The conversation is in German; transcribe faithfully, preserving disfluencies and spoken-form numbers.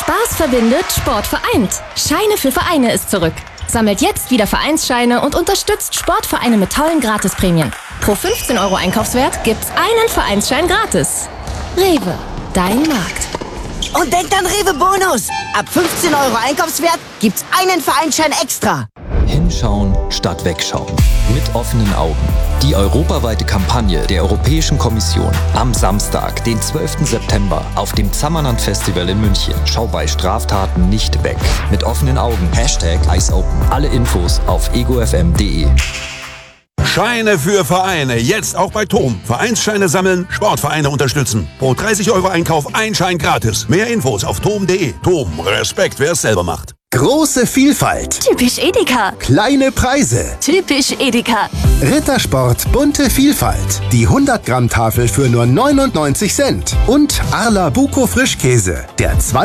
Spaß verbindet, Sport vereint. Scheine für Vereine ist zurück. Sammelt jetzt wieder Vereinsscheine und unterstützt Sportvereine mit tollen Gratisprämien. Pro fünfzehn Euro Einkaufswert gibt's einen Vereinsschein gratis. Rewe, dein Markt. Und denkt an Rewe Bonus. Ab fünfzehn Euro Einkaufswert gibt's einen Vereinsschein extra. Hinschauen statt wegschauen. Mit offenen Augen. Die europaweite Kampagne der Europäischen Kommission. Am Samstag, den zwölften September, auf dem Zammerland Festival in München. Schau bei Straftaten nicht weg. Mit offenen Augen. Hashtag EyeSopen. Alle Infos auf egofm punkt de. Scheine für Vereine. Jetzt auch bei Tom. Vereinsscheine sammeln, Sportvereine unterstützen. Pro dreißig Euro Einkauf ein Schein gratis. Mehr Infos auf tom punkt de. Tom, Respekt, wer es selber macht. Große Vielfalt. Typisch Edeka. Kleine Preise. Typisch Edeka. Rittersport bunte Vielfalt. Die hundert Gramm Tafel für nur neunundneunzig Cent. Und Arla Buco Frischkäse. Der